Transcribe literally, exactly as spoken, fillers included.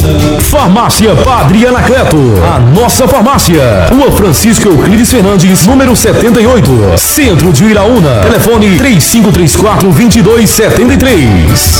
Farmácia Padre Anacleto, a nossa farmácia. Rua Francisco Euclides Fernandes, número setenta e oito, Centro de Iraúna. Telefone três cinco três quatro, dois dois sete três.